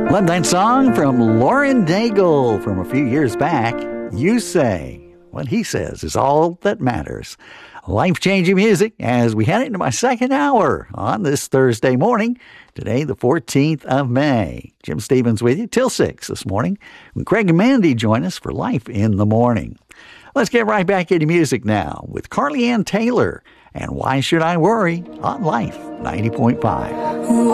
Love that song from Lauren Daigle from a few years back. You Say. What he says is all that matters. Life-changing music as we head into my second hour on this Thursday morning. Today, the 14th of May. Jim Stevens with you till 6 this morning. When Craig and Mandy join us for Life in the Morning. Let's get right back into music now with Carly Ann Taylor and Why Should I Worry on Life 90.5.